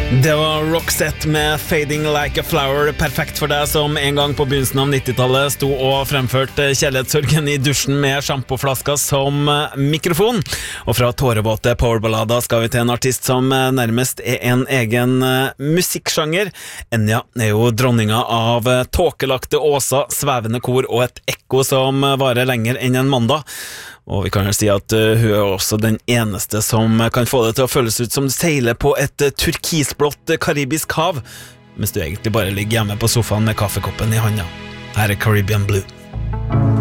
Det var Roxette med Fading Like a Flower, perfekt for deg som en gang på begynnelsen av 90-tallet sto og fremførte kjærlighetssorgen i dusjen med sjampoflaska som mikrofon. Og fra tårevåte powerballader skal vi til en artist som nærmest er en egen musikksjanger. Enya er jo dronninga av tåkelagte åser, svevende kor og et ekko som varer lenger enn en mandag. Og vi kan jo si at hun er også den eneste som kan få det til å føles ut som du seiler på et turkisblått karibisk hav, mens du egentlig bare ligger hjemme på sofaen med kaffekoppen i handa. Her er Caribbean Blue.